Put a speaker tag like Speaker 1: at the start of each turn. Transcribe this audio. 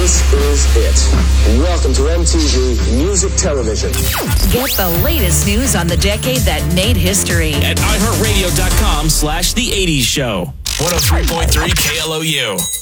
Speaker 1: This is it. Welcome to MTV Music Television.
Speaker 2: Get the latest news on the decade that made history
Speaker 3: at iHeartRadio.com/The 80s Show. 103.3 KLOU.